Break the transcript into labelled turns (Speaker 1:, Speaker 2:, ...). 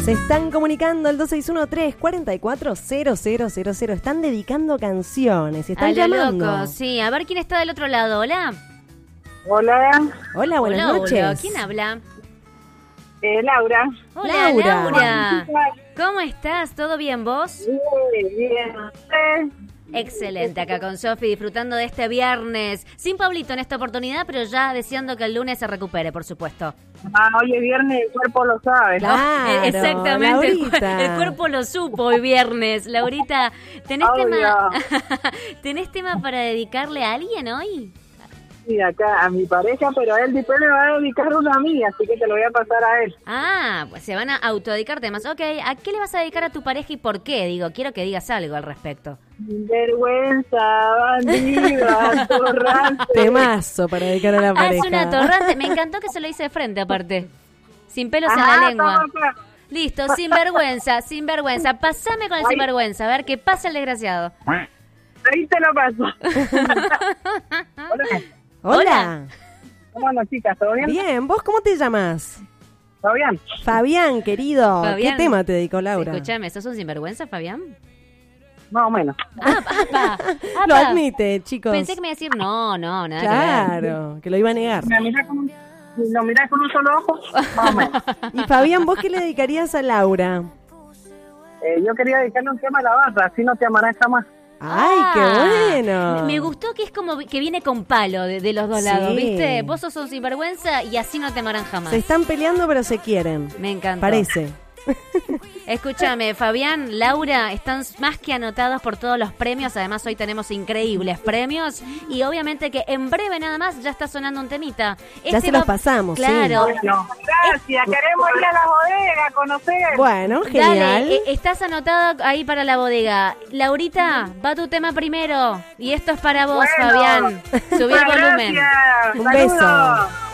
Speaker 1: Se están comunicando al 2613-440000. Están dedicando canciones. Están llamando.
Speaker 2: Loco, sí. A ver quién está del otro lado. Hola.
Speaker 3: Hola.
Speaker 1: Hola, buenas noches.
Speaker 2: Hola. ¿Quién habla?
Speaker 3: Laura.
Speaker 2: Hola,
Speaker 1: Laura.
Speaker 2: Laura. ¿Cómo estás? ¿Todo bien vos?
Speaker 3: Bien.
Speaker 2: Excelente, acá con Sofi disfrutando de este viernes. Sin Pablito en esta oportunidad, pero ya deseando que el lunes se recupere, por supuesto.
Speaker 3: Hoy es viernes, el cuerpo lo sabe.
Speaker 1: Claro,
Speaker 2: Exactamente,
Speaker 1: Laurita.
Speaker 2: el cuerpo lo supo hoy viernes. Laurita, ¿tenés tema para dedicarle a alguien hoy?
Speaker 3: Sí, acá a mi pareja, pero a él después le va a dedicar una a mí, así que te lo voy a pasar a él.
Speaker 2: Ah, pues se van a autodedicar temas. Ok, ¿a qué le vas a dedicar a tu pareja y por qué? Digo, quiero que digas algo al respecto.
Speaker 3: Vergüenza, bandida, atorrante.
Speaker 1: Temazo para dedicar a la pareja.
Speaker 2: Es una torrante. Me encantó que se lo hice de frente, aparte. Sin pelos en la lengua.
Speaker 3: Toma.
Speaker 2: Listo, sinvergüenza. Pásame con el sinvergüenza, a ver qué pasa el desgraciado.
Speaker 3: Ahí te lo paso. Hola.
Speaker 1: Hola.
Speaker 3: ¿Cómo andan, chicas? ¿Todo bien?
Speaker 1: Bien, ¿vos cómo te llamas?
Speaker 3: ¿Todo bien?
Speaker 1: Fabián, querido.
Speaker 2: Fabián.
Speaker 1: ¿Qué tema te dedicó Laura?
Speaker 2: Escúchame, ¿sos un sinvergüenza, Fabián?
Speaker 3: Más o menos.
Speaker 1: Lo admite, chicos.
Speaker 2: Pensé que me iba a decir nada que ver.
Speaker 1: Claro, que lo iba a negar.
Speaker 3: ¿Lo mirás con un solo ojo? Más o menos.
Speaker 1: Y Fabián, ¿vos qué le dedicarías a Laura?
Speaker 3: Yo quería dedicarle un tema a la barra, así no te amarás jamás.
Speaker 1: ¡Ay, qué bueno!
Speaker 2: Me gustó que es como que viene con palo de los dos
Speaker 1: Sí.
Speaker 2: lados, ¿viste? Vos sos un sinvergüenza y así no te amarán jamás.
Speaker 1: Se están peleando pero se quieren.
Speaker 2: Me encanta.
Speaker 1: Parece.
Speaker 2: Escúchame, Fabián, Laura, están más que anotados por todos los premios. Además, hoy tenemos increíbles premios. Y obviamente que en breve nada más ya está sonando un temita.
Speaker 1: Ya se los pasamos,
Speaker 2: claro.
Speaker 1: sí.
Speaker 3: Bueno, gracias, queremos ir a la bodega a conocer.
Speaker 1: Bueno, genial.
Speaker 2: Dale, estás anotada ahí para la bodega. Laurita, va tu tema primero. Y esto es para vos,
Speaker 3: Bueno.
Speaker 2: Fabián. Subí el volumen.
Speaker 3: Gracias.
Speaker 1: Un beso.
Speaker 3: Saludos.